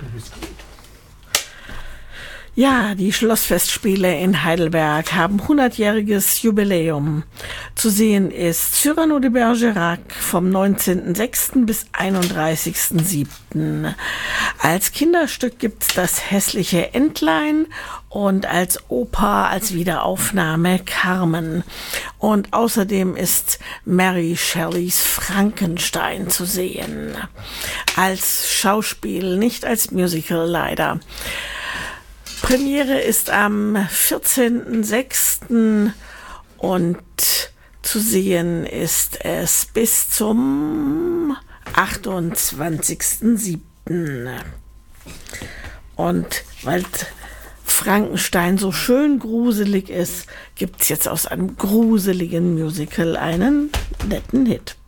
Du bist gut. Ja, die Schlossfestspiele in Heidelberg haben 100-jähriges Jubiläum. Zu sehen ist Cyrano de Bergerac vom 19.06. bis 31.07. Als Kinderstück gibt's das hässliche Entlein und als Oper, als Wiederaufnahme Carmen. Und außerdem ist Mary Shelleys Frankenstein zu sehen. Als Schauspiel, nicht als Musical leider. Premiere ist am 14.06. und zu sehen ist es bis zum 28.07. Und weil Frankenstein so schön gruselig ist, gibt's jetzt aus einem gruseligen Musical einen netten Hit.